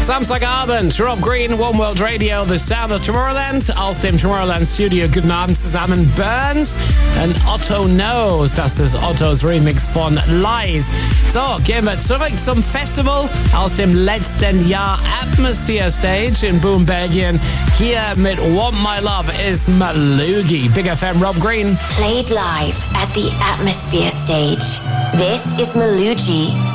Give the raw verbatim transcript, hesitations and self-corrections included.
Samstagabend, Rob Green, One World Radio, The Sound of Tomorrowland. Aus dem Tomorrowland Studio, guten Abend zusammen, Burns und Otto Knows. Das ist Ottos Remix von Lies. So, gehen wir zurück zum Festival aus dem letzten Jahr. Atmosphere Stage in Boom, Belgien. Hier mit Want My Love ist Malugi. Big F M, Rob Green. Played live at the Atmosphere Stage. This is Malugi.